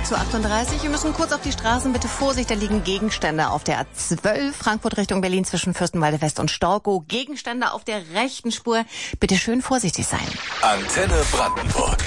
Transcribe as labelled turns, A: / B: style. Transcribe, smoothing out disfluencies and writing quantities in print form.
A: 6:38 Uhr. Wir müssen kurz auf die Straßen. Bitte Vorsicht, da liegen Gegenstände auf der A12. Frankfurt Richtung Berlin zwischen Fürstenwalde West und Storkow. Gegenstände auf der rechten Spur. Bitte schön vorsichtig sein.
B: Antenne Brandenburg.